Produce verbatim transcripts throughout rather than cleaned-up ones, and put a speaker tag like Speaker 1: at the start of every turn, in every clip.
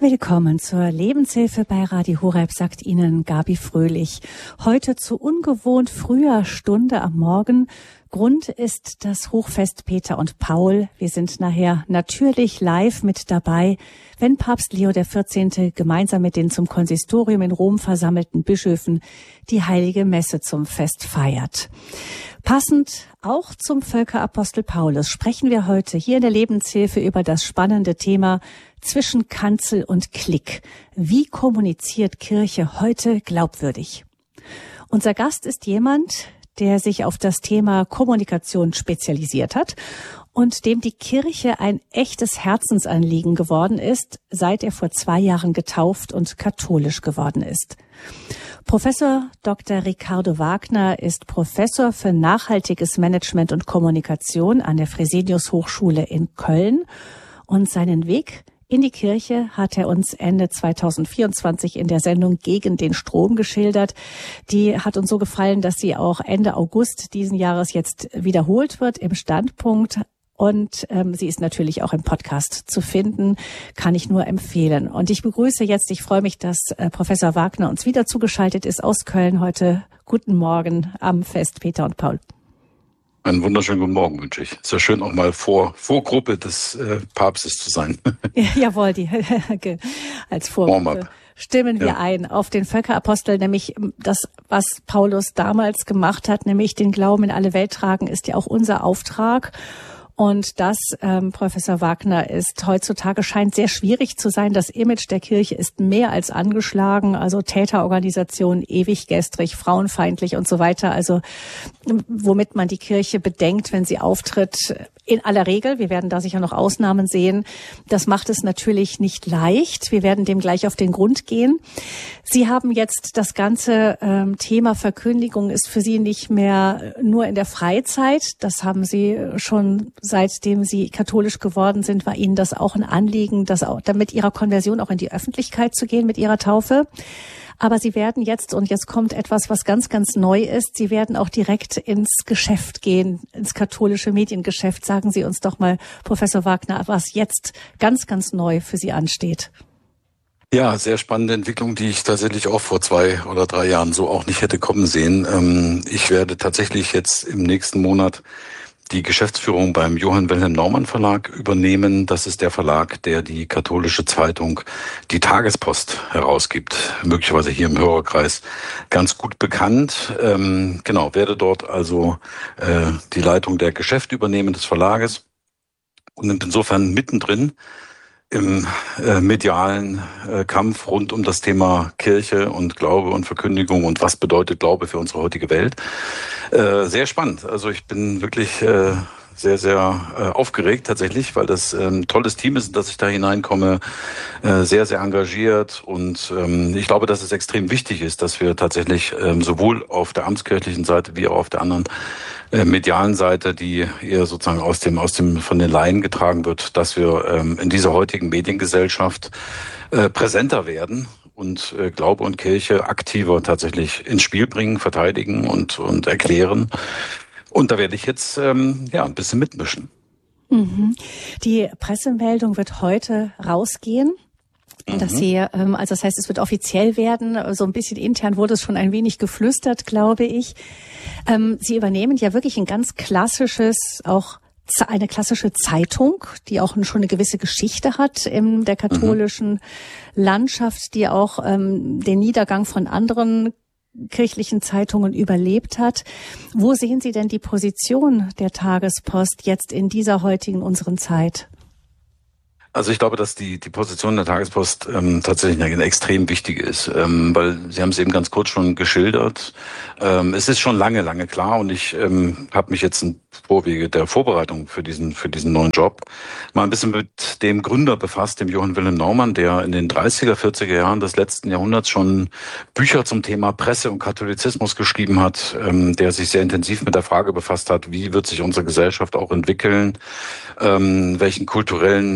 Speaker 1: Willkommen zur Lebenshilfe bei Radio Horeb, sagt Ihnen Gabi Fröhlich. Heute zu ungewohnt früher Stunde am Morgen. Grund ist das Hochfest Peter und Paul. Wir sind nachher natürlich live mit dabei, wenn Papst Leo der vierzehnte gemeinsam mit den zum Konsistorium in Rom versammelten Bischöfen die heilige Messe zum Fest feiert. Passend auch zum Völkerapostel Paulus sprechen wir heute hier in der Lebenshilfe über das spannende Thema zwischen Kanzel und Klick. Wie kommuniziert Kirche heute glaubwürdig? Unser Gast ist jemand, der sich auf das Thema Kommunikation spezialisiert hat und dem die Kirche ein echtes Herzensanliegen geworden ist, seit er vor zwei Jahren getauft und katholisch geworden ist. Professor Doktor Ricardo Wagner ist Professor für nachhaltiges Management und Kommunikation an der Fresenius Hochschule in Köln, und seinen Weg in die Kirche hat er uns Ende zweitausendvierundzwanzig in der Sendung Gegen den Strom geschildert. Die hat uns so gefallen, dass sie auch Ende August diesen Jahres jetzt wiederholt wird im Standpunkt. Und ähm, sie ist natürlich auch im Podcast zu finden, kann ich nur empfehlen. Und ich begrüße jetzt, ich freue mich, dass äh, Professor Wagner uns wieder zugeschaltet ist aus Köln heute. Guten Morgen am Fest Peter und Paul.
Speaker 2: Einen wunderschönen guten Morgen wünsche ich. Ist ja schön, auch mal vor Vorgruppe des äh, Papstes zu sein.
Speaker 1: Ja, jawohl, die als Vorgruppe stimmen wir ja ein auf den Völkerapostel, nämlich das, was Paulus damals gemacht hat, nämlich den Glauben in alle Welt tragen, ist ja auch unser Auftrag. Und das, ähm, Professor Wagner, ist heutzutage scheint sehr schwierig zu sein. Das Image der Kirche ist mehr als angeschlagen. Also Täterorganisation, ewig gestrig, frauenfeindlich und so weiter. Also womit man die Kirche bedenkt, wenn sie auftritt. In aller Regel, wir werden da sicher noch Ausnahmen sehen. Das macht es natürlich nicht leicht. Wir werden dem gleich auf den Grund gehen. Sie haben jetzt das ganze ähm, Thema Verkündigung ist für Sie nicht mehr nur in der Freizeit. Das haben Sie schon seitdem Sie katholisch geworden sind, war Ihnen das auch ein Anliegen, das auch, damit Ihrer Konversion auch in die Öffentlichkeit zu gehen mit Ihrer Taufe. Aber Sie werden jetzt, und jetzt kommt etwas, was ganz, ganz neu ist, Sie werden auch direkt ins Geschäft gehen, ins katholische Mediengeschäft. Sagen Sie uns doch mal, Professor Wagner, was jetzt ganz, ganz neu für Sie ansteht.
Speaker 2: Ja, sehr spannende Entwicklung, die ich tatsächlich auch vor zwei oder drei Jahren so auch nicht hätte kommen sehen. Ich werde tatsächlich jetzt im nächsten Monat die Geschäftsführung beim Johann Wilhelm Naumann Verlag übernehmen. Das ist der Verlag, der die katholische Zeitung Die Tagespost herausgibt. Möglicherweise hier im Hörerkreis ganz gut bekannt. Ähm, genau, werde dort also äh, die Leitung der Geschäfte übernehmen des Verlages und insofern mittendrin im äh, medialen äh, Kampf rund um das Thema Kirche und Glaube und Verkündigung und was bedeutet Glaube für unsere heutige Welt. Äh, sehr spannend. Also ich bin wirklich äh, sehr, sehr äh, aufgeregt tatsächlich, weil das äh, ein tolles Team ist, dass ich da hineinkomme, äh, sehr, sehr engagiert. Und ähm, ich glaube, dass es extrem wichtig ist, dass wir tatsächlich ähm, sowohl auf der amtskirchlichen Seite wie auch auf der anderen äh, medialen Seite, die eher sozusagen aus dem, aus dem von den Laien getragen wird, dass wir ähm, in dieser heutigen Mediengesellschaft äh, präsenter werden und äh, Glaube und Kirche aktiver tatsächlich ins Spiel bringen, verteidigen und, und erklären. Und da werde ich jetzt ähm, ja ein bisschen mitmischen.
Speaker 1: Mhm. Die Pressemeldung wird heute rausgehen. Dass Sie, ähm, also das heißt, es wird offiziell werden. So ein bisschen intern wurde es schon ein wenig geflüstert, glaube ich. Ähm, Sie übernehmen ja wirklich ein ganz klassisches, auch eine klassische Zeitung, die auch schon eine gewisse Geschichte hat in der katholischen mhm. Landschaft, die auch ähm, den Niedergang von anderen kirchlichen Zeitungen überlebt hat. Wo sehen Sie denn die Position der Tagespost jetzt in dieser heutigen unseren Zeit?
Speaker 2: Also ich glaube, dass die die Position der Tagespost ähm, tatsächlich eine extrem wichtige ist, ähm, weil Sie haben es eben ganz kurz schon geschildert. Ähm, es ist schon lange, lange klar und ich ähm, habe mich jetzt im Vorwege der Vorbereitung für diesen für diesen neuen Job mal ein bisschen mit dem Gründer befasst, dem Johann Wilhelm Naumann, der in den dreißiger, vierziger Jahren des letzten Jahrhunderts schon Bücher zum Thema Presse und Katholizismus geschrieben hat, ähm, der sich sehr intensiv mit der Frage befasst hat, wie wird sich unsere Gesellschaft auch entwickeln, ähm, welchen kulturellen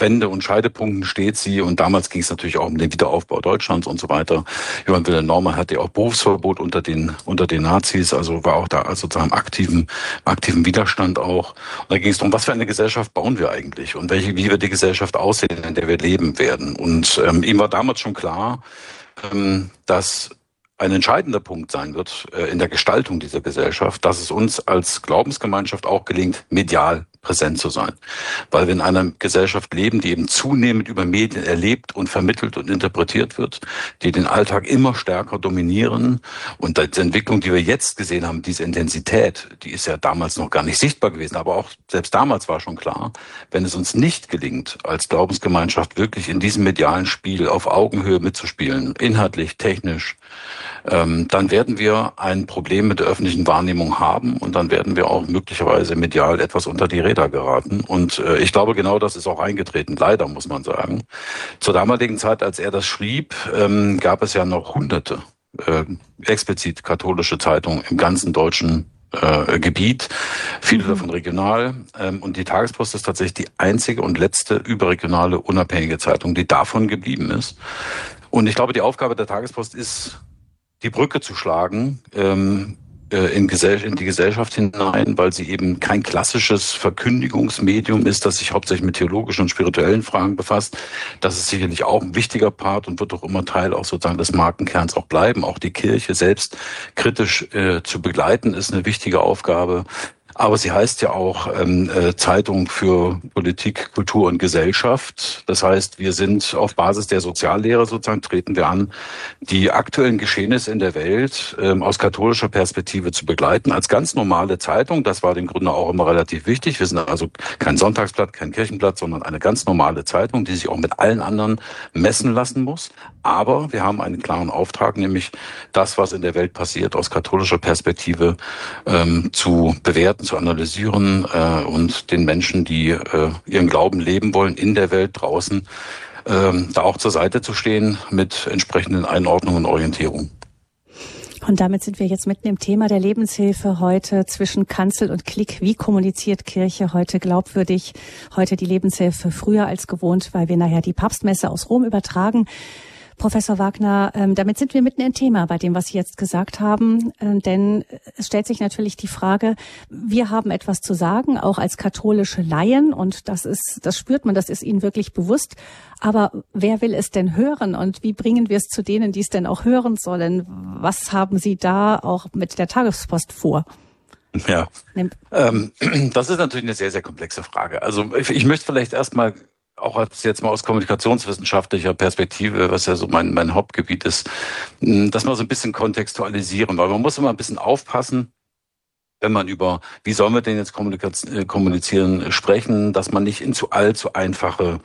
Speaker 2: Wende- und Scheidepunkten steht sie. Und damals ging es natürlich auch um den Wiederaufbau Deutschlands und so weiter. Johann Wilhelm Naumann hatte ja auch Berufsverbot unter den unter den Nazis, also war auch da also sozusagen aktiven aktiven Widerstand auch. Und da ging es darum, was für eine Gesellschaft bauen wir eigentlich und welche wie wird die Gesellschaft aussehen, in der wir leben werden. Und ähm, ihm war damals schon klar, ähm, dass ein entscheidender Punkt sein wird äh, in der Gestaltung dieser Gesellschaft, dass es uns als Glaubensgemeinschaft auch gelingt, medial präsent zu sein. Weil wir in einer Gesellschaft leben, die eben zunehmend über Medien erlebt und vermittelt und interpretiert wird, die den Alltag immer stärker dominieren. Und die Entwicklung, die wir jetzt gesehen haben, diese Intensität, die ist ja damals noch gar nicht sichtbar gewesen. Aber auch selbst damals war schon klar, wenn es uns nicht gelingt, als Glaubensgemeinschaft wirklich in diesem medialen Spiel auf Augenhöhe mitzuspielen, inhaltlich, technisch, ähm, dann werden wir ein Problem mit der öffentlichen Wahrnehmung haben und dann werden wir auch möglicherweise medial etwas unter die Räder geraten. Und äh, ich glaube, genau das ist auch eingetreten, leider muss man sagen. Zur damaligen Zeit, als er das schrieb, ähm, gab es ja noch hunderte äh, explizit katholische Zeitungen im ganzen deutschen äh, Gebiet, viele mhm. davon regional. Ähm, und die Tagespost ist tatsächlich die einzige und letzte überregionale unabhängige Zeitung, die davon geblieben ist. Und ich glaube, die Aufgabe der Tagespost ist, die Brücke zu schlagen ähm, äh, in, Gesell- in die Gesellschaft hinein, weil sie eben kein klassisches Verkündigungsmedium ist, das sich hauptsächlich mit theologischen und spirituellen Fragen befasst. Das ist sicherlich auch ein wichtiger Part und wird auch immer Teil auch sozusagen des Markenkerns auch bleiben. Auch die Kirche selbst kritisch äh, zu begleiten, ist eine wichtige Aufgabe. Aber sie heißt ja auch ähm, äh, Zeitung für Politik, Kultur und Gesellschaft. Das heißt, wir sind auf Basis der Soziallehre sozusagen, treten wir an, die aktuellen Geschehnisse in der Welt ähm, aus katholischer Perspektive zu begleiten, als ganz normale Zeitung. Das war dem Gründer auch immer relativ wichtig. Wir sind also kein Sonntagsblatt, kein Kirchenblatt, sondern eine ganz normale Zeitung, die sich auch mit allen anderen messen lassen muss. Aber wir haben einen klaren Auftrag, nämlich das, was in der Welt passiert, aus katholischer Perspektive ähm, zu bewerten, zu analysieren äh, und den Menschen, die äh, ihren Glauben leben wollen, in der Welt draußen, äh, da auch zur Seite zu stehen mit entsprechenden Einordnungen und Orientierung.
Speaker 1: Und damit sind wir jetzt mitten im Thema der Lebenshilfe heute zwischen Kanzel und Klick. Wie kommuniziert Kirche heute glaubwürdig? Heute die Lebenshilfe früher als gewohnt, weil wir nachher die Papstmesse aus Rom übertragen. Professor Wagner, ähm, damit sind wir mitten im Thema bei dem, was Sie jetzt gesagt haben. Äh, denn es stellt sich natürlich die Frage, wir haben etwas zu sagen, auch als katholische Laien. Und das ist, das spürt man, das ist Ihnen wirklich bewusst. Aber wer will es denn hören? Und wie bringen wir es zu denen, die es denn auch hören sollen? Was haben Sie da auch mit der Tagespost vor?
Speaker 2: Ja, ähm, das ist natürlich eine sehr, sehr komplexe Frage. Also ich, ich möchte vielleicht erstmal auch als jetzt mal aus kommunikationswissenschaftlicher Perspektive, was ja so mein, mein Hauptgebiet ist, das mal so ein bisschen kontextualisieren, weil man muss immer ein bisschen aufpassen, wenn man über, wie sollen wir denn jetzt kommunizieren, sprechen, dass man nicht in zu allzu einfache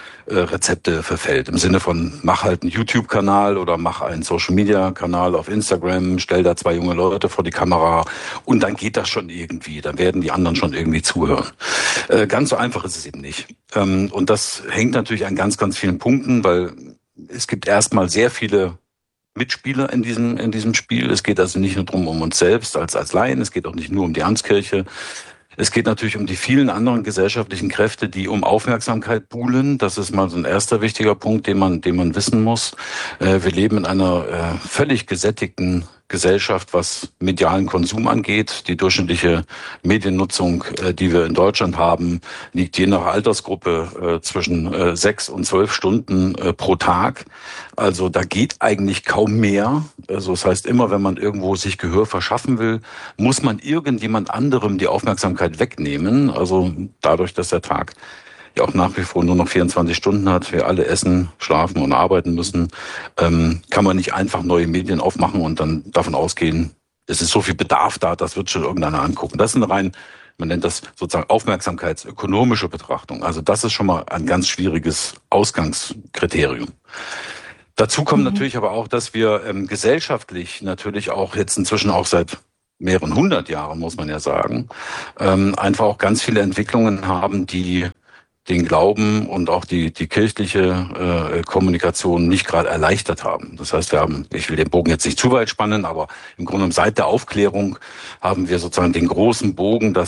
Speaker 2: Rezepte verfällt. Im Sinne von, mach halt einen YouTube-Kanal oder mach einen Social-Media-Kanal auf Instagram, stell da zwei junge Leute vor die Kamera und dann geht das schon irgendwie. Dann werden die anderen schon irgendwie zuhören. Äh, ganz so einfach ist es eben nicht. Ähm, und das hängt natürlich an ganz, ganz vielen Punkten, weil es gibt erstmal sehr viele Mitspieler in diesem, in diesem Spiel. Es geht also nicht nur drum um uns selbst als, als Laien. Es geht auch nicht nur um die Amtskirche. Es geht natürlich um die vielen anderen gesellschaftlichen Kräfte, die um Aufmerksamkeit buhlen. Das ist mal so ein erster wichtiger Punkt, den man, den man wissen muss. Wir leben in einer völlig gesättigten Gesellschaft, was medialen Konsum angeht. Die durchschnittliche Mediennutzung, die wir in Deutschland haben, liegt je nach Altersgruppe zwischen sechs und zwölf Stunden pro Tag. Also da geht eigentlich kaum mehr. Also das heißt, immer wenn man irgendwo sich Gehör verschaffen will, muss man irgendjemand anderem die Aufmerksamkeit wegnehmen. Also dadurch, dass der Tag ja auch nach wie vor nur noch vierundzwanzig Stunden hat, wir alle essen, schlafen und arbeiten müssen, ähm, kann man nicht einfach neue Medien aufmachen und dann davon ausgehen, es ist so viel Bedarf da, das wird schon irgendeiner angucken. Das ist eine rein, man nennt das sozusagen aufmerksamkeitsökonomische Betrachtung. Also das ist schon mal ein ganz schwieriges Ausgangskriterium. Dazu kommt mhm. natürlich aber auch, dass wir ähm, gesellschaftlich natürlich auch jetzt inzwischen auch seit mehreren hundert Jahren, muss man ja sagen, ähm, einfach auch ganz viele Entwicklungen haben, die den Glauben und auch die die kirchliche äh, Kommunikation nicht gerade erleichtert haben. Das heißt, wir haben, ich will den Bogen jetzt nicht zu weit spannen, aber im Grunde genommen seit der Aufklärung haben wir sozusagen den großen Bogen, dass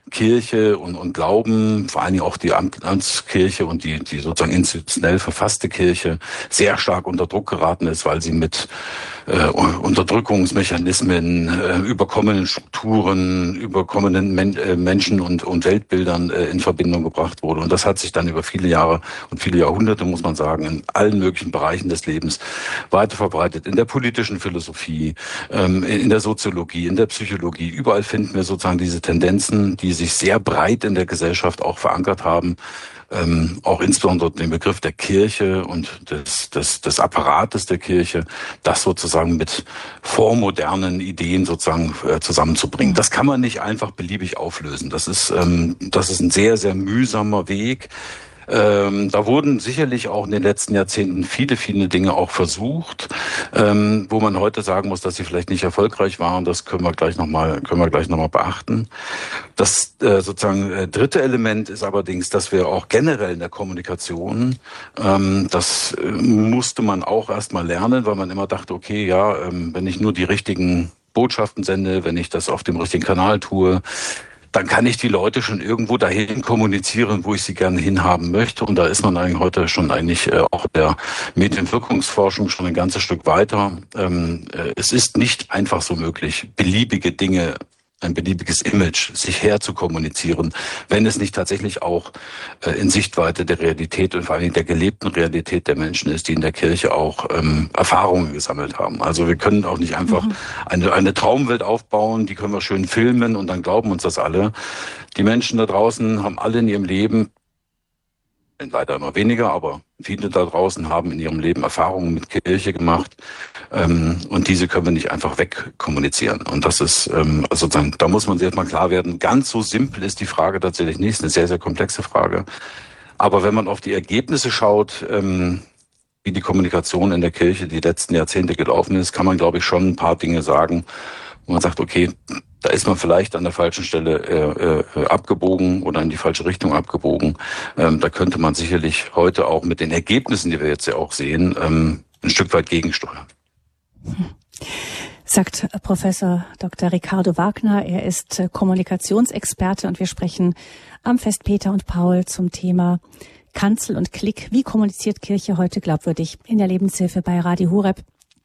Speaker 2: Kirche und, und Glauben, vor allen Dingen auch die Amtskirche und die, die sozusagen institutionell verfasste Kirche sehr stark unter Druck geraten ist, weil sie mit äh, Unterdrückungsmechanismen, äh, überkommenen Strukturen, überkommenen Men- äh, Menschen und, und Weltbildern äh, in Verbindung gebracht wurde. Und das hat sich dann über viele Jahre und viele Jahrhunderte, muss man sagen, in allen möglichen Bereichen des Lebens weiter verbreitet. In der politischen Philosophie, ähm, in der Soziologie, in der Psychologie. Überall finden wir sozusagen diese Tendenzen, die sich sehr breit in der Gesellschaft auch verankert haben. Ähm, auch insbesondere den Begriff der Kirche und des, des, des Apparates der Kirche, das sozusagen mit vormodernen Ideen sozusagen äh, zusammenzubringen. Das kann man nicht einfach beliebig auflösen. Das ist, ähm, das ist ein sehr, sehr mühsamer Weg. Ähm, da wurden sicherlich auch in den letzten Jahrzehnten viele, viele Dinge auch versucht, ähm, wo man heute sagen muss, dass sie vielleicht nicht erfolgreich waren. Das können wir gleich nochmal, können wir gleich nochmal beachten. Das äh, sozusagen äh, dritte Element ist allerdings, dass wir auch generell in der Kommunikation, ähm, das äh, musste man auch erstmal lernen, weil man immer dachte, okay, ja, ähm, wenn ich nur die richtigen Botschaften sende, wenn ich das auf dem richtigen Kanal tue, dann kann ich die Leute schon irgendwo dahin kommunizieren, wo ich sie gerne hinhaben möchte. Und da ist man eigentlich heute schon eigentlich äh, auch der Medienwirkungsforschung schon ein ganzes Stück weiter. Ähm, äh, es ist nicht einfach so möglich, beliebige Dinge, ein beliebiges Image sich herzukommunizieren, wenn es nicht tatsächlich auch äh, in Sichtweite der Realität und vor allem der gelebten Realität der Menschen ist, die in der Kirche auch ähm, Erfahrungen gesammelt haben. Also wir können auch nicht einfach mhm. eine, eine Traumwelt aufbauen, die können wir schön filmen und dann glauben uns das alle. Die Menschen da draußen haben alle in ihrem Leben, leider immer weniger, aber viele da draußen haben in ihrem Leben Erfahrungen mit Kirche gemacht, ähm, und diese können wir nicht einfach wegkommunizieren. Und das ist ähm, also sozusagen, da muss man sich jetzt mal klar werden, ganz so simpel ist die Frage tatsächlich nicht, eine sehr, sehr komplexe Frage. Aber wenn man auf die Ergebnisse schaut, ähm, wie die Kommunikation in der Kirche die letzten Jahrzehnte gelaufen ist, kann man, glaube ich, schon ein paar Dinge sagen, wo man sagt, okay, da ist man vielleicht an der falschen Stelle äh, äh, abgebogen oder in die falsche Richtung abgebogen. Ähm, da könnte man sicherlich heute auch mit den Ergebnissen, die wir jetzt ja auch sehen, ähm, ein Stück weit gegensteuern.
Speaker 1: Sagt Professor Doktor Ricardo Wagner. Er ist Kommunikationsexperte und wir sprechen am Fest Peter und Paul zum Thema Kanzel und Klick. Wie kommuniziert Kirche heute glaubwürdig? In der Lebenshilfe bei Radio Horeb.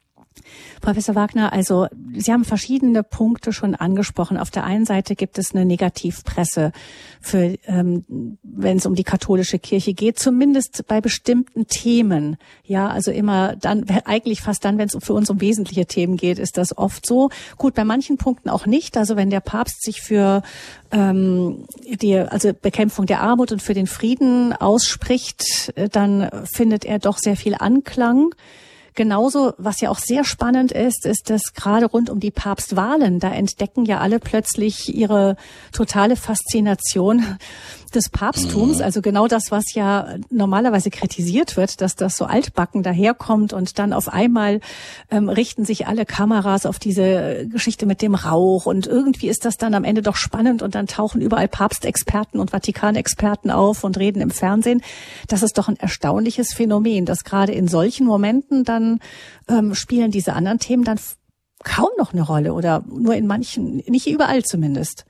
Speaker 1: Professor Wagner, also Sie haben verschiedene Punkte schon angesprochen. Auf der einen Seite gibt es eine Negativpresse, für, ähm, wenn es um die katholische Kirche geht, zumindest bei bestimmten Themen. Ja, also immer dann, eigentlich fast dann, wenn es für uns um wesentliche Themen geht, ist das oft so. Gut, bei manchen Punkten auch nicht. Also wenn der Papst sich für ähm, die, also Bekämpfung der Armut und für den Frieden ausspricht, dann findet er doch sehr viel Anklang. Genauso, was ja auch sehr spannend ist, ist, dass gerade rund um die Papstwahlen, da entdecken ja alle plötzlich ihre totale Faszination des Papsttums, also genau das, was ja normalerweise kritisiert wird, dass das so altbacken daherkommt und dann auf einmal ähm, richten sich alle Kameras auf diese Geschichte mit dem Rauch und irgendwie ist das dann am Ende doch spannend und dann tauchen überall Papstexperten und Vatikanexperten auf und reden im Fernsehen. Das ist doch ein erstaunliches Phänomen, dass gerade in solchen Momenten dann ähm, spielen diese anderen Themen dann kaum noch eine Rolle oder nur in manchen, nicht überall zumindest.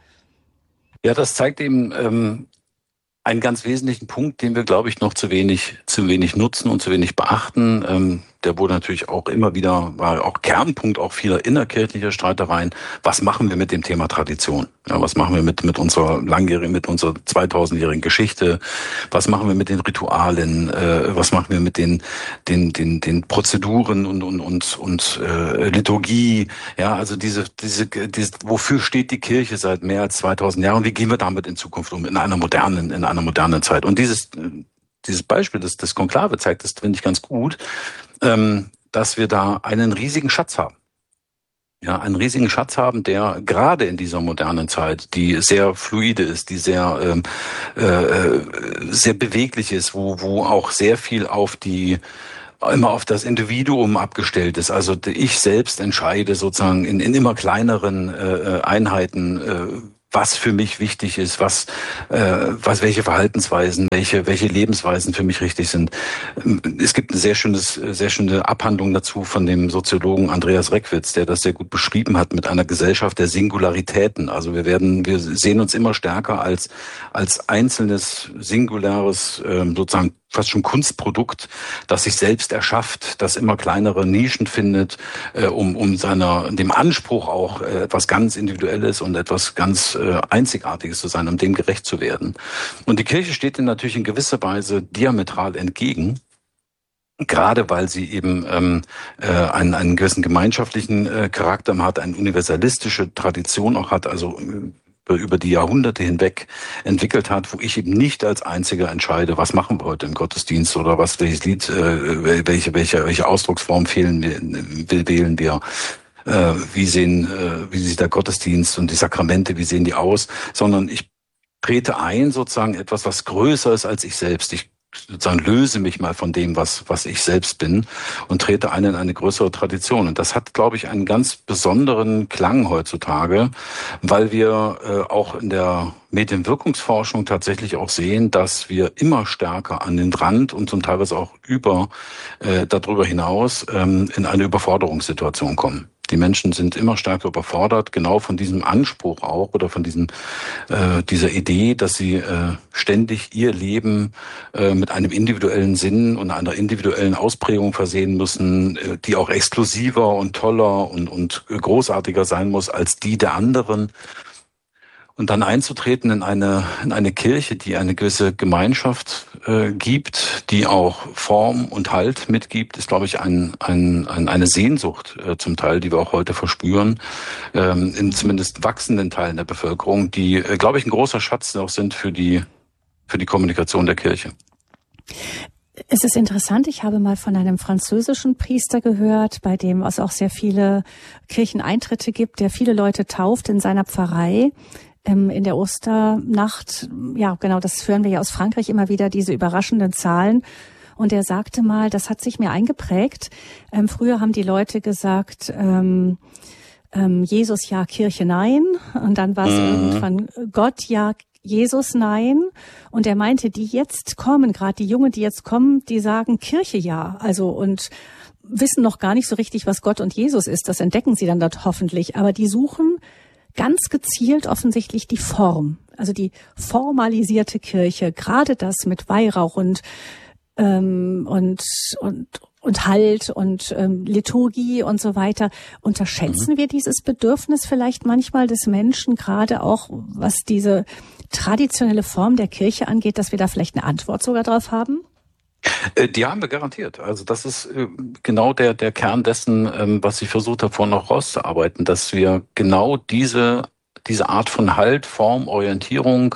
Speaker 2: Ja, das zeigt eben ähm einen ganz wesentlichen Punkt, den wir, glaube ich, noch zu wenig, zu wenig nutzen und zu wenig beachten. Ähm, der wurde natürlich auch immer wieder, war auch Kernpunkt auch vieler innerkirchlicher Streitereien. Was machen wir mit dem Thema Tradition? Ja, was machen wir mit, mit unserer langjährigen, mit unserer zweitausendjährigen Geschichte? Was machen wir mit den Ritualen? Äh, was machen wir mit den, den, den, den Prozeduren und, und, und, und äh, Liturgie? Ja, also diese, diese, diese, wofür steht die Kirche seit mehr als zweitausend Jahren? Wie gehen wir damit in Zukunft um? In einer modernen, in einer modernen Zeit. Und dieses, dieses Beispiel, das, das Konklave zeigt, das finde ich ganz gut, ähm, dass wir da einen riesigen Schatz haben. Ja, einen riesigen Schatz haben, der gerade in dieser modernen Zeit, die sehr fluide ist, die sehr, ähm, äh, sehr beweglich ist, wo, wo auch sehr viel auf die, immer auf das Individuum abgestellt ist. Also ich selbst entscheide sozusagen in, in immer kleineren äh, Einheiten, äh, was für mich wichtig ist, was, äh, was, welche Verhaltensweisen, welche, welche Lebensweisen für mich richtig sind. Es gibt eine sehr schönes, sehr schöne Abhandlung dazu von dem Soziologen Andreas Reckwitz, der das sehr gut beschrieben hat mit einer Gesellschaft der Singularitäten. Also wir werden, wir sehen uns immer stärker als, als einzelnes, singuläres, äh, sozusagen fast schon Kunstprodukt, das sich selbst erschafft, das immer kleinere Nischen findet, äh, um, um seiner, dem Anspruch auch äh, etwas ganz Individuelles und etwas ganz äh, Einzigartiges zu sein, um dem gerecht zu werden. Und die Kirche steht dem natürlich in gewisser Weise diametral entgegen, gerade weil sie eben ähm, äh, einen, einen gewissen gemeinschaftlichen äh, Charakter hat, eine universalistische Tradition auch hat, also äh, über die Jahrhunderte hinweg entwickelt hat, wo ich eben nicht als Einziger entscheide, was machen wir heute im Gottesdienst oder was, welches Lied, äh, welche, welche, welche Ausdrucksform fehlen wir, wählen wir, äh, wie sehen, äh, wie sieht der Gottesdienst und die Sakramente, wie sehen die aus, sondern ich trete ein, sozusagen etwas, was größer ist als ich selbst. Ich sozusagen löse mich mal von dem, was was ich selbst bin und trete ein in eine größere Tradition. Und das hat, glaube ich, einen ganz besonderen Klang heutzutage, weil wir äh, auch in der Medienwirkungsforschung tatsächlich auch sehen, dass wir immer stärker an den Rand und zum Teil auch über äh, darüber hinaus ähm, in eine Überforderungssituation kommen. Die Menschen sind immer stärker überfordert, genau von diesem Anspruch auch oder von diesem äh, dieser Idee, dass sie äh, ständig ihr Leben äh, mit einem individuellen Sinn und einer individuellen Ausprägung versehen müssen, äh, die auch exklusiver und toller und, und großartiger sein muss als die der anderen. Und dann einzutreten in eine in eine Kirche, die eine gewisse Gemeinschaft äh, gibt, die auch Form und Halt mitgibt, ist, glaube ich, ein, ein, ein eine Sehnsucht äh, zum Teil, die wir auch heute verspüren, ähm, in zumindest wachsenden Teilen der Bevölkerung, die, äh, glaube ich, ein großer Schatz auch sind für die für die Kommunikation der Kirche.
Speaker 1: Es ist interessant, ich habe mal von einem französischen Priester gehört, bei dem es auch sehr viele Kircheneintritte gibt, der viele Leute tauft in seiner Pfarrei. In der Osternacht, ja genau, das hören wir ja aus Frankreich immer wieder, diese überraschenden Zahlen. Und er sagte mal, das hat sich mir eingeprägt. Ähm, früher haben die Leute gesagt, ähm, ähm, Jesus ja, Kirche nein. Und dann war es mhm. irgendwann Gott ja, Jesus nein. Und er meinte, die jetzt kommen, gerade die Jungen, die jetzt kommen, die sagen Kirche ja. Also und wissen noch gar nicht so richtig, was Gott und Jesus ist. Das entdecken sie dann dort hoffentlich. Aber die suchen ganz gezielt offensichtlich die Form, also die formalisierte Kirche, gerade das mit Weihrauch und ähm, und und und Halt und ähm, Liturgie und so weiter. Unterschätzen mhm. wir dieses Bedürfnis vielleicht manchmal des Menschen, gerade auch was diese traditionelle Form der Kirche angeht, dass wir da vielleicht eine Antwort sogar drauf haben?
Speaker 2: Die haben wir garantiert. Also das ist genau der der Kern dessen, was ich versucht habe, vorhin noch rauszuarbeiten, dass wir genau diese diese Art von Halt, Form, Orientierung,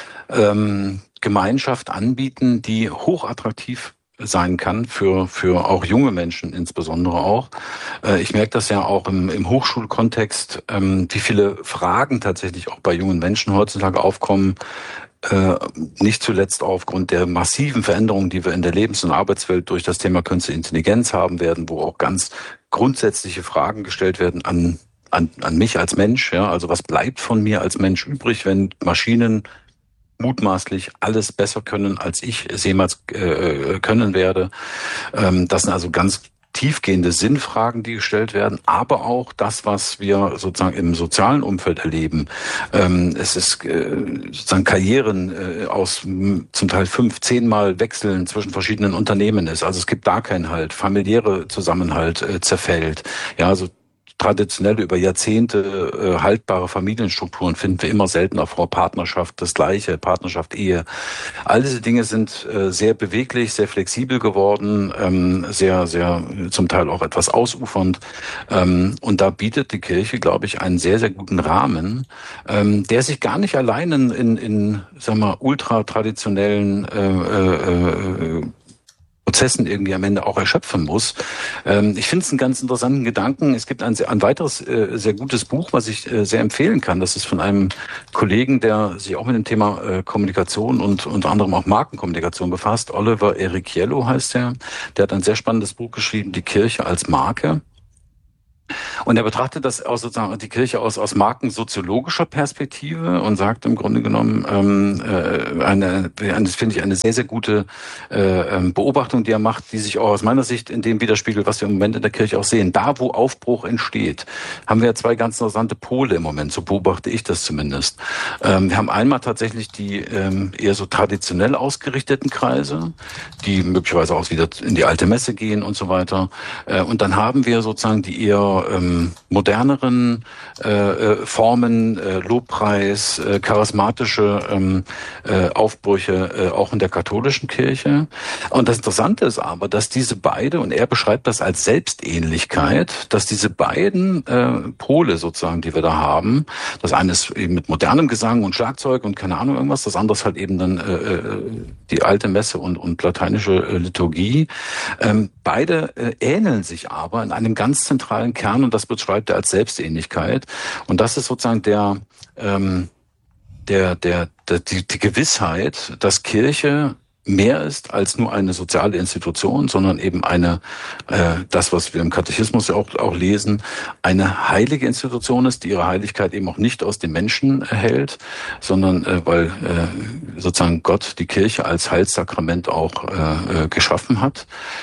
Speaker 2: ähm, Gemeinschaft anbieten, die hochattraktiv sein kann für für auch junge Menschen insbesondere auch. Äh, ich merke das ja auch im, im Hochschulkontext, ähm, wie viele Fragen tatsächlich auch bei jungen Menschen heutzutage aufkommen. Äh, nicht zuletzt aufgrund der massiven Veränderungen, die wir in der Lebens- und Arbeitswelt durch das Thema Künstliche Intelligenz haben werden, wo auch ganz grundsätzliche Fragen gestellt werden an an, an mich als Mensch. Ja, also was bleibt von mir als Mensch übrig, wenn Maschinen mutmaßlich alles besser können, als ich es jemals äh, können werde. Ähm, das sind also ganz tiefgehende Sinnfragen, die gestellt werden, aber auch das, was wir sozusagen im sozialen Umfeld erleben. Ähm, es ist äh, sozusagen Karrieren äh, aus m, zum Teil fünf, zehnmal Wechseln zwischen verschiedenen Unternehmen ist. Also es gibt da keinen Halt. Familiäre Zusammenhalt äh, zerfällt. Ja, also traditionelle, über Jahrzehnte äh, haltbare Familienstrukturen finden wir immer seltener vor. Partnerschaft, das Gleiche, Partnerschaft, Ehe. All diese Dinge sind äh, sehr beweglich, sehr flexibel geworden, ähm, sehr, sehr zum Teil auch etwas ausufernd. Ähm, und da bietet die Kirche, glaube ich, einen sehr, sehr guten Rahmen, ähm, der sich gar nicht allein in, in, in sagen wir, ultra traditionellen äh, äh, Prozessen irgendwie am Ende auch erschöpfen muss. Ähm, ich finde es einen ganz interessanten Gedanken. Es gibt ein, ein weiteres äh, sehr gutes Buch, was ich äh, sehr empfehlen kann. Das ist von einem Kollegen, der sich auch mit dem Thema äh, Kommunikation und unter anderem auch Markenkommunikation befasst. Oliver Erichiello heißt er. Der hat ein sehr spannendes Buch geschrieben, Die Kirche als Marke. Und er betrachtet das aus sozusagen die Kirche aus aus markensoziologischer Perspektive und sagt im Grunde genommen ähm, äh, eine, das finde ich eine sehr sehr gute äh, Beobachtung, die er macht, die sich auch aus meiner Sicht in dem widerspiegelt, was wir im Moment in der Kirche auch sehen. Da, wo Aufbruch entsteht, haben wir zwei ganz interessante Pole im Moment. So beobachte ich das zumindest. Ähm, wir haben einmal tatsächlich die ähm, eher so traditionell ausgerichteten Kreise, die möglicherweise auch wieder in die alte Messe gehen und so weiter. Äh, und dann haben wir sozusagen die eher ähm, moderneren äh, Formen, äh, Lobpreis, äh, charismatische ähm, äh, Aufbrüche, äh, auch in der katholischen Kirche. Und das Interessante ist aber, dass diese beide, und er beschreibt das als Selbstähnlichkeit, dass diese beiden äh, Pole sozusagen, die wir da haben, das eine ist eben mit modernem Gesang und Schlagzeug und keine Ahnung irgendwas, das andere ist halt eben dann äh, die alte Messe und, und lateinische äh, Liturgie. Ähm, beide äh, ähneln sich aber in einem ganz zentralen Kern, und das beschreibt er als Selbstähnlichkeit. Und das ist sozusagen der, ähm, der, der, der die, die Gewissheit, dass Kirche mehr ist als nur eine soziale Institution, sondern eben eine, äh, das, was wir im Katechismus ja auch, auch lesen, eine heilige Institution ist, die ihre Heiligkeit eben auch nicht aus den Menschen erhält, sondern äh, weil äh, sozusagen Gott die Kirche als Heilssakrament auch äh, geschaffen hat,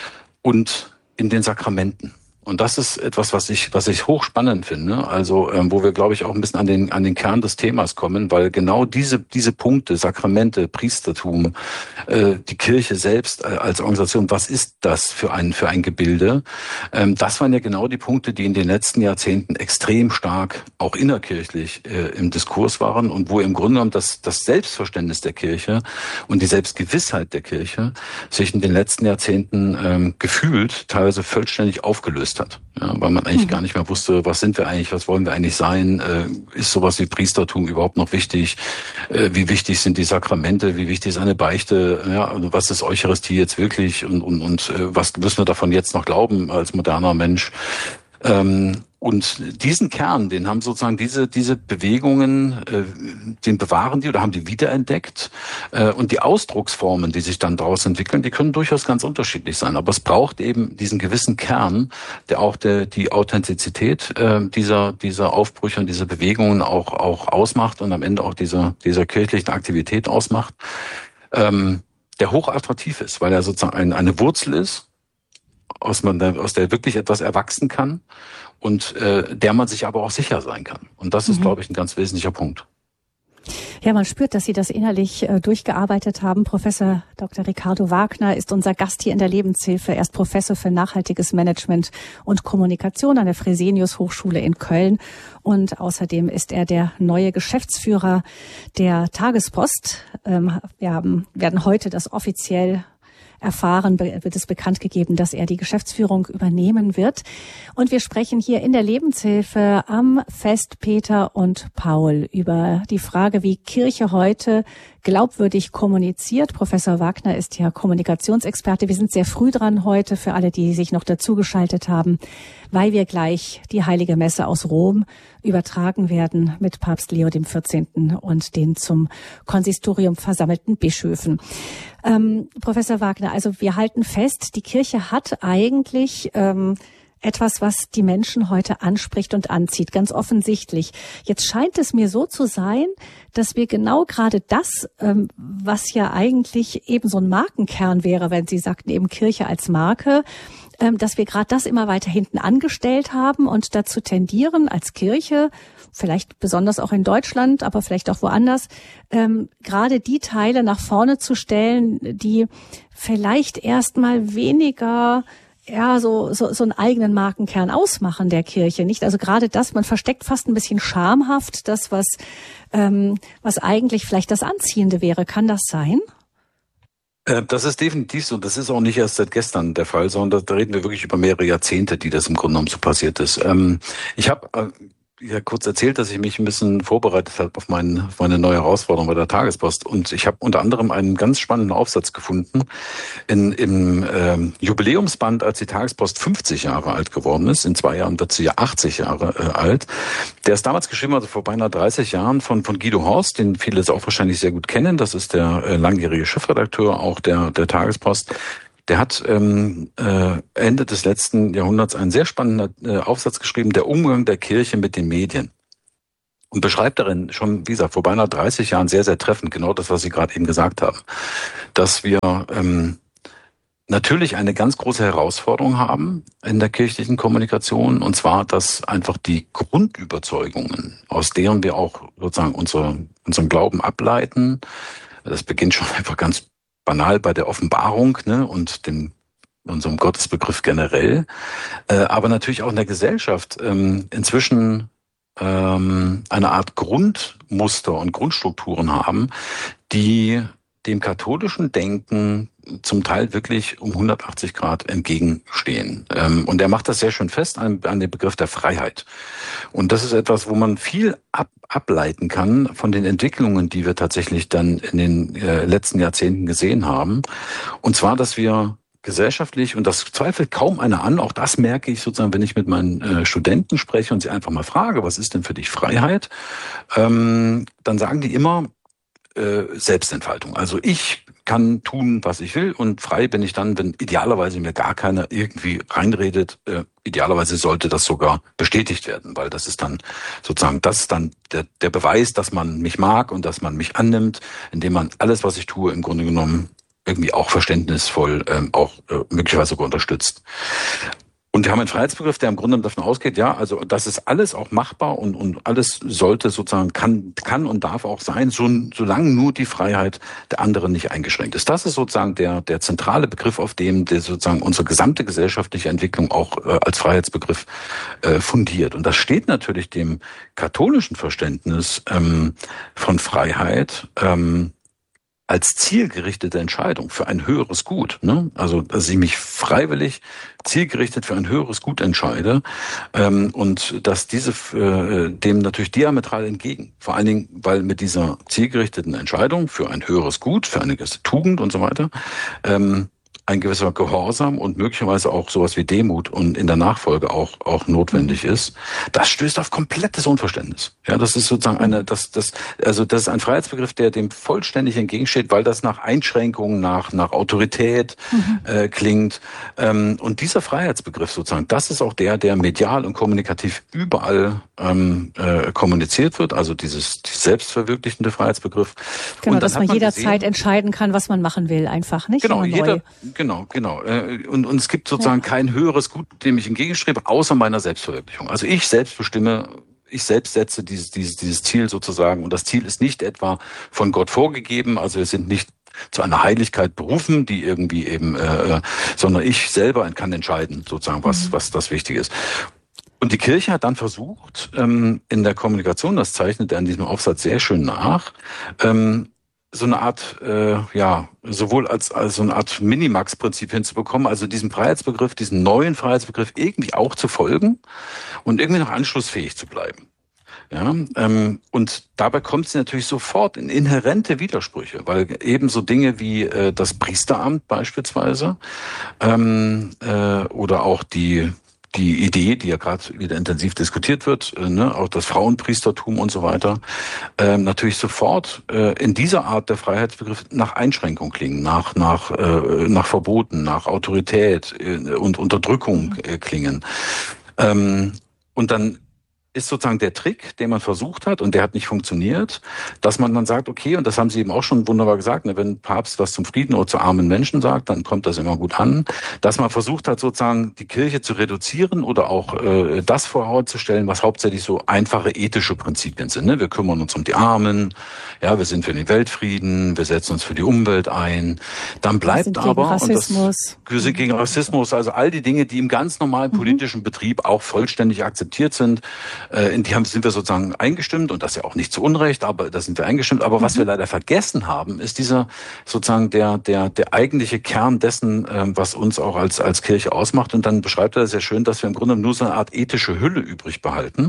Speaker 2: und in den Sakramenten. Und das ist etwas, was ich, was ich hochspannend finde. Also, ähm, wo wir, glaube ich, auch ein bisschen an den, an den Kern des Themas kommen, weil genau diese, diese Punkte, Sakramente, Priestertum, äh, die Kirche selbst äh, als Organisation, was ist das für ein, für ein Gebilde? Ähm, das waren ja genau die Punkte, die in den letzten Jahrzehnten extrem stark, auch innerkirchlich, äh, im Diskurs waren und wo im Grunde genommen das, das Selbstverständnis der Kirche und die Selbstgewissheit der Kirche sich in den letzten Jahrzehnten ähm, gefühlt teilweise vollständig aufgelöst hat, ja, weil man eigentlich mhm. gar nicht mehr wusste, was sind wir eigentlich, was wollen wir eigentlich sein, äh, ist sowas wie Priestertum überhaupt noch wichtig, äh, wie wichtig sind die Sakramente, wie wichtig ist eine Beichte, ja, also was ist Eucharistie jetzt wirklich und, und, und äh, was müssen wir davon jetzt noch glauben als moderner Mensch. Ähm, und diesen Kern, den haben sozusagen diese diese Bewegungen, äh, den bewahren die oder haben die wiederentdeckt. Äh, und die Ausdrucksformen, die sich dann daraus entwickeln, die können durchaus ganz unterschiedlich sein. Aber es braucht eben diesen gewissen Kern, der auch der, die Authentizität äh, dieser dieser Aufbrüche und dieser Bewegungen auch auch ausmacht und am Ende auch dieser dieser kirchlichen Aktivität ausmacht, ähm, der hochattraktiv ist, weil er sozusagen ein, eine Wurzel ist, aus, man, aus der wirklich etwas erwachsen kann und äh, der man sich aber auch sicher sein kann. Und das ist, mhm. glaube ich, ein ganz wesentlicher Punkt.
Speaker 1: Ja, man spürt, dass Sie das innerlich äh, durchgearbeitet haben. Professor Doktor Ricardo Wagner ist unser Gast hier in der Lebenshilfe. Er ist Professor für nachhaltiges Management und Kommunikation an der Fresenius Hochschule in Köln. Und außerdem ist er der neue Geschäftsführer der Tagespost. Ähm, wir haben, werden heute das offiziell erfahren, wird es bekannt gegeben, dass er die Geschäftsführung übernehmen wird. Und wir sprechen hier in der Lebenshilfe am Fest Peter und Paul über die Frage, wie Kirche heute glaubwürdig kommuniziert. Professor Wagner ist ja Kommunikationsexperte. Wir sind sehr früh dran heute, für alle, die sich noch dazugeschaltet haben, weil wir gleich die Heilige Messe aus Rom übertragen werden mit Papst Leo dem vierzehnten und den zum Konsistorium versammelten Bischöfen. Ähm, Professor Wagner, also wir halten fest, die Kirche hat eigentlich ähm, etwas, was die Menschen heute anspricht und anzieht, ganz offensichtlich. Jetzt scheint es mir so zu sein, dass wir genau gerade das, ähm, was ja eigentlich eben so ein Markenkern wäre, wenn Sie sagten eben Kirche als Marke, ähm, dass wir gerade das immer weiter hinten angestellt haben und dazu tendieren, als Kirche, vielleicht besonders auch in Deutschland, aber vielleicht auch woanders, ähm, gerade die Teile nach vorne zu stellen, die vielleicht erstmal weniger ja, so, so, so einen eigenen Markenkern ausmachen der Kirche, nicht? Also gerade das, man versteckt fast ein bisschen schamhaft das, was, ähm, was eigentlich vielleicht das Anziehende wäre. Kann das sein?
Speaker 2: Das ist definitiv so. Das ist auch nicht erst seit gestern der Fall, sondern da reden wir wirklich über mehrere Jahrzehnte, die das im Grunde genommen so passiert ist. Ich habe ja kurz erzählt, dass ich mich ein bisschen vorbereitet habe auf, mein, auf meine neue Herausforderung bei der Tagespost. Und ich habe unter anderem einen ganz spannenden Aufsatz gefunden in, im ähm, Jubiläumsband, als die Tagespost fünfzig Jahre alt geworden ist. In zwei Jahren wird sie ja achtzig Jahre äh, alt. Der ist damals geschrieben, also vor beinahe dreißig Jahren, von, von Guido Horst, den viele auch wahrscheinlich sehr gut kennen. Das ist der äh, langjährige Chefredakteur auch der, der Tagespost. Der hat ähm, äh, Ende des letzten Jahrhunderts einen sehr spannenden äh, Aufsatz geschrieben, der Umgang der Kirche mit den Medien. Und beschreibt darin schon, wie gesagt, vor beinahe dreißig Jahren sehr, sehr treffend genau das, was Sie gerade eben gesagt haben, dass wir ähm, natürlich eine ganz große Herausforderung haben in der kirchlichen Kommunikation, und zwar, dass einfach die Grundüberzeugungen, aus deren wir auch sozusagen unsere, unseren Glauben ableiten, das beginnt schon einfach ganz banal bei der Offenbarung, ne, und dem unserem Gottesbegriff generell, äh, aber natürlich auch in der Gesellschaft ähm, inzwischen ähm, eine Art Grundmuster und Grundstrukturen haben, die dem katholischen Denken zum Teil wirklich um hundertachtzig Grad entgegenstehen. Ähm, und er macht das sehr schön fest an, an dem Begriff der Freiheit. Und das ist etwas, wo man viel ab, ableiten kann von den Entwicklungen, die wir tatsächlich dann in den äh, letzten Jahrzehnten gesehen haben. Und zwar, dass wir gesellschaftlich, und das zweifelt kaum einer an, auch das merke ich sozusagen, wenn ich mit meinen äh, Studenten spreche und sie einfach mal frage, was ist denn für dich Freiheit? Ähm, dann sagen die immer, äh, Selbstentfaltung. Also ich kann tun, was ich will, und frei bin ich dann, wenn idealerweise mir gar keiner irgendwie reinredet. Äh, idealerweise sollte das sogar bestätigt werden, weil das ist dann sozusagen, das ist dann der, der Beweis, dass man mich mag und dass man mich annimmt, indem man alles, was ich tue, im Grunde genommen irgendwie auch verständnisvoll, ähm, auch äh, möglicherweise sogar unterstützt. Und wir haben einen Freiheitsbegriff, der im Grunde davon ausgeht, ja, also das ist alles auch machbar, und, und alles sollte sozusagen, kann, kann und darf auch sein, so, solange nur die Freiheit der anderen nicht eingeschränkt ist. Das ist sozusagen der, der zentrale Begriff, auf dem der sozusagen unsere gesamte gesellschaftliche Entwicklung auch äh, als Freiheitsbegriff äh, fundiert. Und das steht natürlich dem katholischen Verständnis ähm, von Freiheit ähm, als zielgerichtete Entscheidung für ein höheres Gut, ne? Also, dass ich mich freiwillig zielgerichtet für ein höheres Gut entscheide, ähm, und dass diese äh, dem natürlich diametral entgegen. Vor allen Dingen, weil mit dieser zielgerichteten Entscheidung für ein höheres Gut, für eine gewisse Tugend und so weiter, ähm, ein gewisser Gehorsam und möglicherweise auch sowas wie Demut und in der Nachfolge auch auch notwendig ist. Das stößt auf komplettes Unverständnis. Ja, das ist sozusagen eine, das das also das ist ein Freiheitsbegriff, der dem vollständig entgegensteht, weil das nach Einschränkungen, nach nach Autorität mhm. äh, klingt. Ähm, und dieser Freiheitsbegriff sozusagen, das ist auch der, der medial und kommunikativ überall ähm, äh, kommuniziert wird. Also dieses, dieses selbstverwirklichende Freiheitsbegriff.
Speaker 1: Genau, dass man, man jederzeit gesehen, entscheiden kann, was man machen will, einfach nicht.
Speaker 2: Genau, jeder. Genau, genau. Und, und es gibt sozusagen ja. kein höheres Gut, dem ich entgegenstrebe, außer meiner Selbstverwirklichung. Also ich selbst bestimme, ich selbst setze dieses, dieses, dieses Ziel sozusagen. Und das Ziel ist nicht etwa von Gott vorgegeben. Also wir sind nicht zu einer Heiligkeit berufen, die irgendwie eben, äh, sondern ich selber kann entscheiden, sozusagen, was, mhm. was das Wichtige ist. Und die Kirche hat dann versucht, ähm, in der Kommunikation, das zeichnet er in diesem Aufsatz sehr schön nach, ähm, so eine Art, äh, ja, sowohl als, als so eine Art Minimax-Prinzip hinzubekommen, also diesen Freiheitsbegriff, diesen neuen Freiheitsbegriff irgendwie auch zu folgen und irgendwie noch anschlussfähig zu bleiben. Ja, ähm, und dabei kommt sie natürlich sofort in inhärente Widersprüche, weil eben so Dinge wie äh, das Priesteramt beispielsweise ähm, äh, oder auch die die Idee, die ja gerade wieder intensiv diskutiert wird, äh, ne, auch das Frauenpriestertum und so weiter, äh, natürlich sofort äh, in dieser Art der Freiheitsbegriff nach Einschränkung klingen, nach nach äh, nach Verboten, nach Autorität äh, und Unterdrückung äh, klingen. Ähm, und dann ist sozusagen der Trick, den man versucht hat, und der hat nicht funktioniert, dass man dann sagt, okay, und das haben Sie eben auch schon wunderbar gesagt, ne, wenn ein Papst was zum Frieden oder zu armen Menschen sagt, dann kommt das immer gut an, dass man versucht hat, sozusagen die Kirche zu reduzieren oder auch äh, das vorzustellen, was hauptsächlich so einfache ethische Prinzipien sind. Ne? Wir kümmern uns um die Armen, ja, wir sind für den Weltfrieden, wir setzen uns für die Umwelt ein. Dann bleibt aber,
Speaker 1: Rassismus.
Speaker 2: und das, wir sind gegen Rassismus, also all die Dinge, die im ganz normalen politischen mhm. Betrieb auch vollständig akzeptiert sind, in die haben, sind wir sozusagen eingestimmt, und das ja auch nicht zu Unrecht, aber da sind wir eingestimmt. Aber mhm. was wir leider vergessen haben, ist dieser sozusagen der der der eigentliche Kern dessen, was uns auch als als Kirche ausmacht. Und dann beschreibt er sehr schön, dass wir im Grunde nur so eine Art ethische Hülle übrig behalten,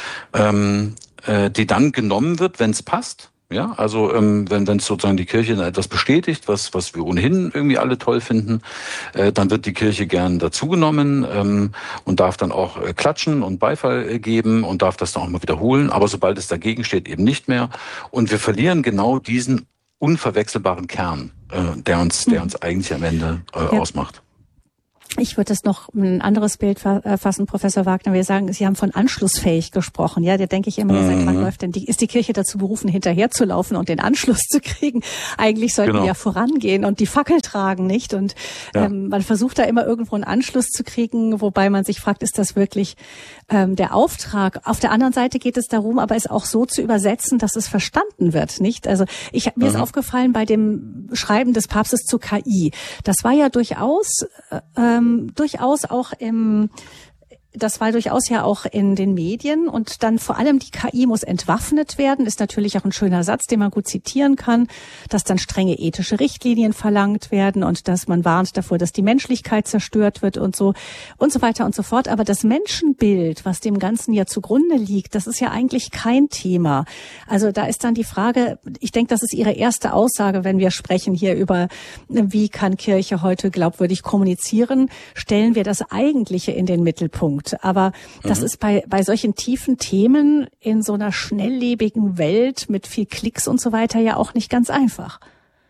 Speaker 2: ähm, äh, die dann genommen wird, wenn es passt. Ja, also ähm, wenn wenn sozusagen die Kirche etwas bestätigt, was was wir ohnehin irgendwie alle toll finden, äh, dann wird die Kirche gern dazugenommen ähm, und darf dann auch äh, klatschen und Beifall äh, geben und darf das dann auch mal wiederholen. Aber sobald es dagegen steht, eben nicht mehr. Und wir verlieren genau diesen unverwechselbaren Kern, äh, der uns, der uns eigentlich am Ende äh, ja. ausmacht.
Speaker 1: Ich würde das noch ein anderes Bild fassen, Professor Wagner. Wir sagen, Sie haben von anschlussfähig gesprochen. Ja, da denke ich immer, mhm. seit wann läuft denn die, ist die Kirche dazu berufen, hinterherzulaufen und den Anschluss zu kriegen? Eigentlich sollten genau. wir ja vorangehen und die Fackel tragen, nicht? Und ja. ähm, man versucht da immer irgendwo einen Anschluss zu kriegen, wobei man sich fragt, ist das wirklich ähm, der Auftrag? Auf der anderen Seite geht es darum, aber es auch so zu übersetzen, dass es verstanden wird, nicht? Also ich mir mhm. ist aufgefallen bei dem Schreiben des Papstes zur K I. Das war ja durchaus äh, Ähm, durchaus auch im, das war durchaus ja auch in den Medien und dann vor allem die K I muss entwaffnet werden, ist natürlich auch ein schöner Satz, den man gut zitieren kann, dass dann strenge ethische Richtlinien verlangt werden und dass man warnt davor, dass die Menschlichkeit zerstört wird und so und so weiter und so fort. Aber das Menschenbild, was dem Ganzen ja zugrunde liegt, das ist ja eigentlich kein Thema. Also da ist dann die Frage, ich denke, das ist Ihre erste Aussage, wenn wir sprechen hier über, wie kann Kirche heute glaubwürdig kommunizieren, stellen wir das Eigentliche in den Mittelpunkt. Aber das mhm. ist bei, bei solchen tiefen Themen in so einer schnelllebigen Welt mit viel Klicks und so weiter ja auch nicht ganz einfach.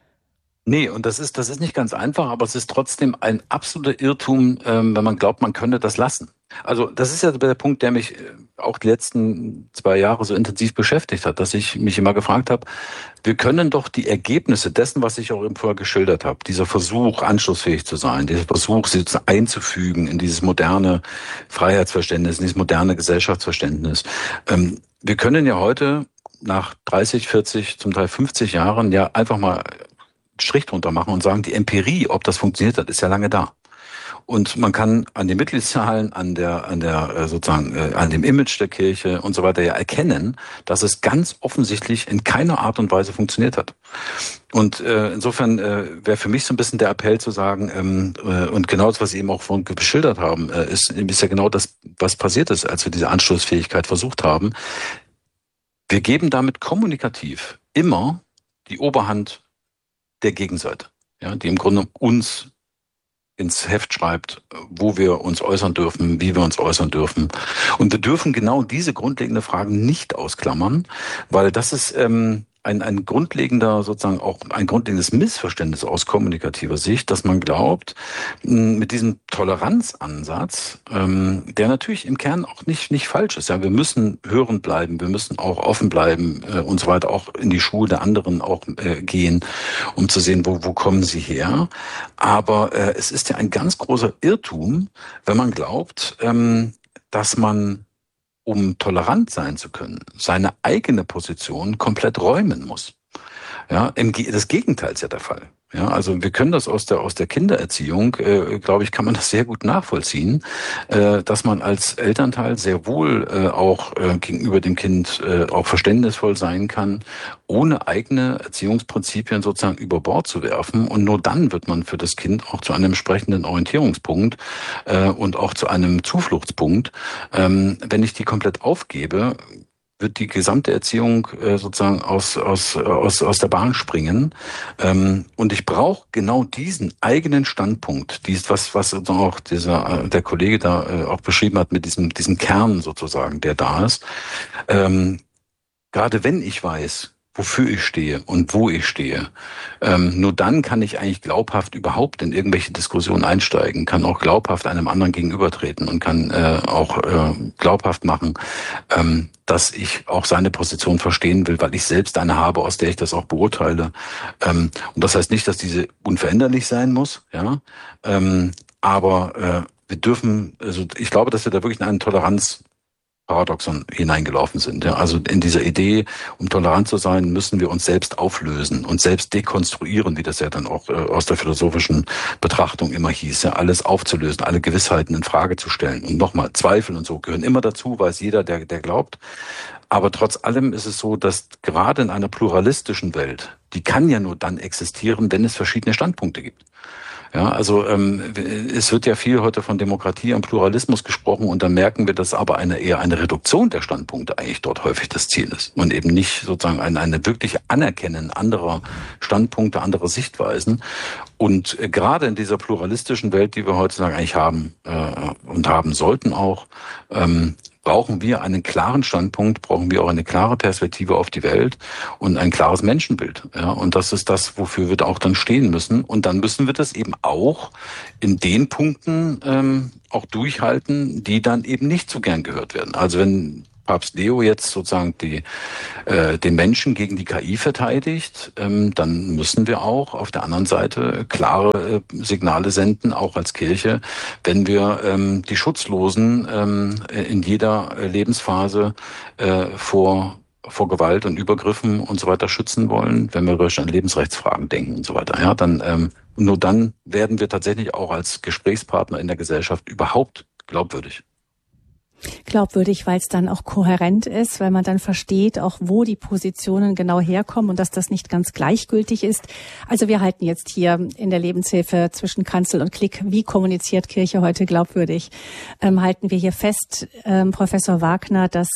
Speaker 2: Nee, und das ist, das ist nicht ganz einfach, aber es ist trotzdem ein absoluter Irrtum, ähm, wenn man glaubt, man könne das lassen. Also das ist ja der Punkt, der mich auch die letzten zwei Jahre so intensiv beschäftigt hat, dass ich mich immer gefragt habe, wir können doch die Ergebnisse dessen, was ich auch eben vorher geschildert habe, dieser Versuch, anschlussfähig zu sein, dieser Versuch, sie einzufügen in dieses moderne Freiheitsverständnis, in dieses moderne Gesellschaftsverständnis. Ähm, wir können ja heute nach dreißig, vierzig, zum Teil fünfzig Jahren ja einfach mal Strich drunter machen und sagen, die Empirie, ob das funktioniert hat, ist ja lange da. Und man kann an den Mitgliedszahlen, an der, an der sozusagen, an dem Image der Kirche und so weiter ja erkennen, dass es ganz offensichtlich in keiner Art und Weise funktioniert hat. Und äh, insofern äh, wäre für mich so ein bisschen der Appell zu sagen, ähm, äh, und genau das, was Sie eben auch vorhin beschildert haben, äh, ist, ist ja genau das, was passiert ist, als wir diese Anschlussfähigkeit versucht haben. Wir geben damit kommunikativ immer die Oberhand der Gegenseite, ja, die im Grunde uns ins Heft schreibt, wo wir uns äußern dürfen, wie wir uns äußern dürfen. Und wir dürfen genau diese grundlegenden Fragen nicht ausklammern, weil das ist ähm, ein, ein grundlegender, sozusagen auch ein grundlegendes Missverständnis aus kommunikativer Sicht, dass man glaubt, mit diesem Toleranzansatz, ähm, der natürlich im Kern auch nicht nicht falsch ist. Ja, wir müssen hörend bleiben, wir müssen auch offen bleiben äh, und so weiter, auch in die Schuhe der anderen auch äh, gehen, um zu sehen, wo wo kommen sie her. Aber äh, es ist ja ein ganz großer Irrtum, wenn man glaubt, ähm, dass man, um tolerant sein zu können, seine eigene Position komplett räumen muss. Ja, im, das Gegenteil ist ja der Fall. Ja, also wir können das aus der aus der Kindererziehung, äh, glaube ich, kann man das sehr gut nachvollziehen, äh, dass man als Elternteil sehr wohl äh, auch äh, gegenüber dem Kind äh, auch verständnisvoll sein kann, ohne eigene Erziehungsprinzipien sozusagen über Bord zu werfen. Und nur dann wird man für das Kind auch zu einem entsprechenden Orientierungspunkt äh, und auch zu einem Zufluchtspunkt. Ähm, wenn ich die komplett aufgebe, wird die gesamte Erziehung äh, sozusagen aus aus aus aus der Bahn springen, ähm, und ich brauche genau diesen eigenen Standpunkt, dies was was sozusagen auch dieser der Kollege da äh, auch beschrieben hat mit diesem diesem Kern sozusagen, der da ist. Ähm, gerade wenn ich weiß, wofür ich stehe und wo ich stehe. Ähm, nur dann kann ich eigentlich glaubhaft überhaupt in irgendwelche Diskussionen einsteigen, kann auch glaubhaft einem anderen gegenübertreten und kann äh, auch äh, glaubhaft machen, ähm, dass ich auch seine Position verstehen will, weil ich selbst eine habe, aus der ich das auch beurteile. Ähm, und das heißt nicht, dass diese unveränderlich sein muss, ja. Ähm, aber äh, wir dürfen, also ich glaube, dass wir da wirklich in eine Toleranz Paradoxon hineingelaufen sind. Ja, also in dieser Idee, um tolerant zu sein, müssen wir uns selbst auflösen und selbst dekonstruieren, wie das ja dann auch äh, aus der philosophischen Betrachtung immer hieß, ja, alles aufzulösen, alle Gewissheiten in Frage zu stellen. Und nochmal, Zweifel und so gehören immer dazu, weiß jeder, der, der glaubt. Aber trotz allem ist es so, dass gerade in einer pluralistischen Welt, die kann ja nur dann existieren, wenn es verschiedene Standpunkte gibt. Ja, also ähm, es wird ja viel heute von Demokratie und Pluralismus gesprochen und dann merken wir, dass aber eine eher eine Reduktion der Standpunkte eigentlich dort häufig das Ziel ist und eben nicht sozusagen eine, eine wirkliche Anerkennen anderer Standpunkte, anderer Sichtweisen. Und äh, gerade in dieser pluralistischen Welt, die wir heutzutage eigentlich haben äh, und haben sollten auch, ähm, brauchen wir einen klaren Standpunkt, brauchen wir auch eine klare Perspektive auf die Welt und ein klares Menschenbild. Ja, und das ist das, wofür wir auch dann stehen müssen. Und dann müssen wir das eben auch in den Punkten ähm, auch durchhalten, die dann eben nicht so gern gehört werden. Also wenn Papst Leo jetzt sozusagen die, äh, den Menschen gegen die K I verteidigt, ähm, dann müssen wir auch auf der anderen Seite klare äh, Signale senden, auch als Kirche, wenn wir ähm, die Schutzlosen ähm, in jeder Lebensphase äh, vor vor Gewalt und Übergriffen und so weiter schützen wollen, wenn wir an Lebensrechtsfragen denken und so weiter. Ja, dann ähm, nur dann werden wir tatsächlich auch als Gesprächspartner in der Gesellschaft überhaupt glaubwürdig.
Speaker 1: Glaubwürdig, weil es dann auch kohärent ist, weil man dann versteht, auch wo die Positionen genau herkommen und dass das nicht ganz gleichgültig ist. Also wir halten jetzt hier in der Lebenshilfe zwischen Kanzel und Klick, wie kommuniziert Kirche heute glaubwürdig, ähm, halten wir hier fest, ähm, Professor Wagner, dass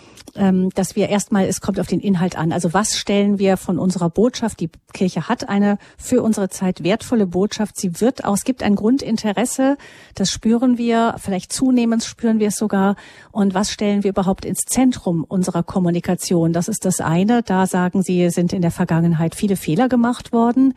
Speaker 1: ähm, dass wir erstmal, es kommt auf den Inhalt an. Also was stellen wir von unserer Botschaft? Die Kirche hat eine für unsere Zeit wertvolle Botschaft. Sie wird auch, es gibt ein Grundinteresse, das spüren wir, vielleicht zunehmend spüren wir es sogar. Und was stellen wir überhaupt ins Zentrum unserer Kommunikation? Das ist das eine. Da sagen Sie, sind in der Vergangenheit viele Fehler gemacht worden.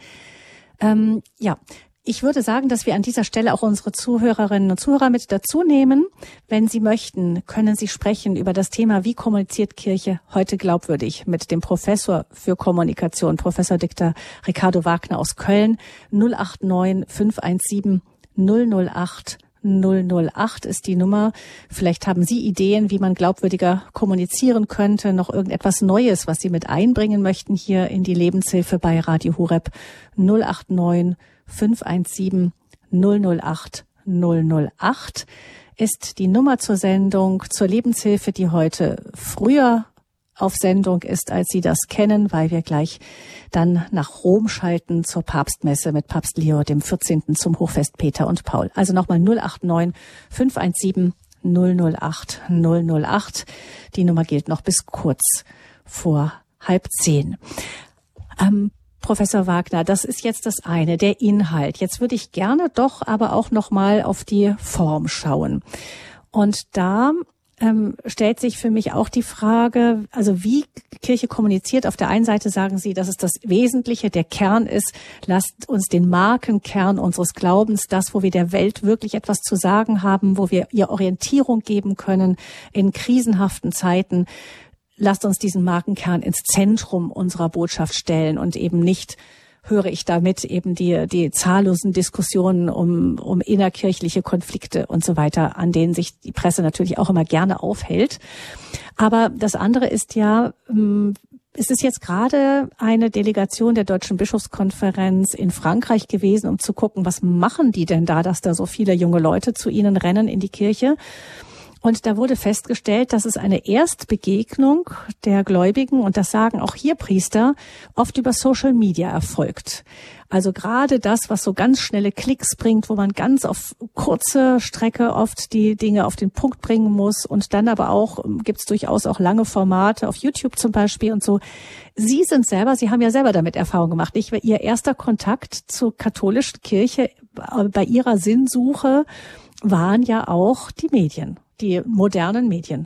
Speaker 1: Ähm, ja. Ich würde sagen, dass wir an dieser Stelle auch unsere Zuhörerinnen und Zuhörer mit dazu nehmen. Wenn Sie möchten, können Sie sprechen über das Thema, wie kommuniziert Kirche heute glaubwürdig, mit dem Professor für Kommunikation, Professor Doktor Ricardo Wagner aus Köln. null acht neun fünf eins sieben null null acht null null acht ist die Nummer. Vielleicht haben Sie Ideen, wie man glaubwürdiger kommunizieren könnte, noch irgendetwas Neues, was Sie mit einbringen möchten hier in die Lebenshilfe bei Radio Horeb. null acht neun fünf eins sieben null null acht null null acht ist die Nummer zur Sendung, zur Lebenshilfe, die heute früher auf Sendung ist, als Sie das kennen, weil wir gleich dann nach Rom schalten zur Papstmesse mit Papst Leo dem vierzehnten zum Hochfest Peter und Paul. Also nochmal null acht neun fünf eins sieben null null acht null null acht. Die Nummer gilt noch bis kurz vor halb zehn. Ähm, Professor Wagner, das ist jetzt das eine, der Inhalt. Jetzt würde ich gerne doch aber auch noch mal auf die Form schauen. Und da ähm, stellt sich für mich auch die Frage, also wie Kirche kommuniziert. Auf der einen Seite sagen Sie, dass es das Wesentliche, der Kern ist. Lasst uns den Markenkern unseres Glaubens, das, wo wir der Welt wirklich etwas zu sagen haben, wo wir ihr Orientierung geben können in krisenhaften Zeiten. Lasst uns diesen Markenkern ins Zentrum unserer Botschaft stellen und eben nicht, höre ich damit, eben die, die zahllosen Diskussionen um, um innerkirchliche Konflikte und so weiter, an denen sich die Presse natürlich auch immer gerne aufhält. Aber das andere ist ja, es ist jetzt gerade eine Delegation der Deutschen Bischofskonferenz in Frankreich gewesen, um zu gucken, was machen die denn da, dass da so viele junge Leute zu ihnen rennen in die Kirche. Und da wurde festgestellt, dass es eine Erstbegegnung der Gläubigen, und das sagen auch hier Priester, oft über Social Media erfolgt. Also gerade das, was so ganz schnelle Klicks bringt, wo man ganz auf kurze Strecke oft die Dinge auf den Punkt bringen muss. Und dann aber auch, gibt's durchaus auch lange Formate auf YouTube zum Beispiel und so. Sie sind selber, Sie haben ja selber damit Erfahrung gemacht, nicht? Ihr erster Kontakt zur katholischen Kirche bei Ihrer Sinnsuche waren ja auch die Medien. Die modernen Medien.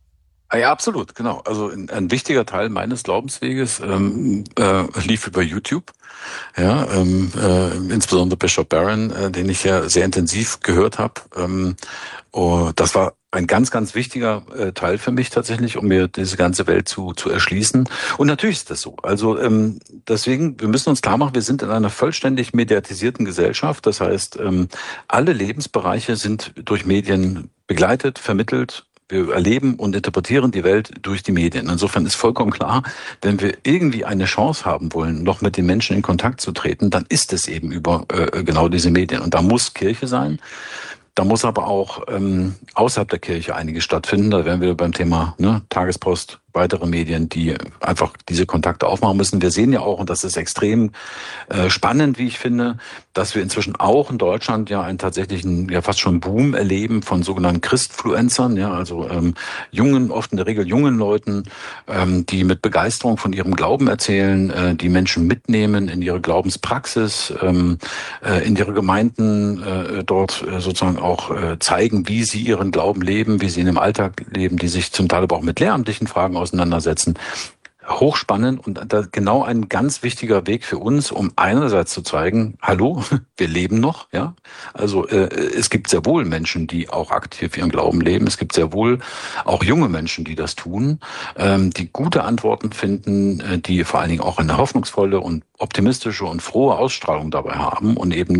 Speaker 2: Ja, absolut, genau. Also ein wichtiger Teil meines Glaubensweges ähm, äh, lief über YouTube. Ja, ähm, äh, insbesondere Bishop Barron, äh, den ich ja sehr intensiv gehört habe. Ähm, oh, das war ein ganz, ganz wichtiger äh, Teil für mich tatsächlich, um mir diese ganze Welt zu zu erschließen. Und natürlich ist das so. Also ähm, deswegen, wir müssen uns klar machen, wir sind in einer vollständig mediatisierten Gesellschaft. Das heißt, ähm, alle Lebensbereiche sind durch Medien begleitet, vermittelt. Wir erleben und interpretieren die Welt durch die Medien. Insofern ist vollkommen klar, wenn wir irgendwie eine Chance haben wollen, noch mit den Menschen in Kontakt zu treten, dann ist es eben über äh, genau diese Medien. Und da muss Kirche sein. Da muss aber auch ähm, außerhalb der Kirche einiges stattfinden. Da wären wir beim Thema ne, Tagespost, weitere Medien, die einfach diese Kontakte aufmachen müssen. Wir sehen ja auch, und das ist extrem äh, spannend, wie ich finde, dass wir inzwischen auch in Deutschland ja einen tatsächlichen, ja fast schon Boom erleben von sogenannten Christfluencern, ja, also ähm, jungen, oft in der Regel jungen Leuten, ähm, die mit Begeisterung von ihrem Glauben erzählen, äh, die Menschen mitnehmen in ihre Glaubenspraxis, ähm, äh, in ihre Gemeinden äh, dort äh, sozusagen auch äh, zeigen, wie sie ihren Glauben leben, wie sie ihn im Alltag leben, die sich zum Teil aber auch mit lehramtlichen Fragen auseinandersetzen. Hochspannend und da genau ein ganz wichtiger Weg für uns, um einerseits zu zeigen, hallo, wir leben noch, ja. Also äh, es gibt sehr wohl Menschen, die auch aktiv ihren Glauben leben. Es gibt sehr wohl auch junge Menschen, die das tun, ähm, die gute Antworten finden, äh, die vor allen Dingen auch eine hoffnungsvolle und optimistische und frohe Ausstrahlung dabei haben und eben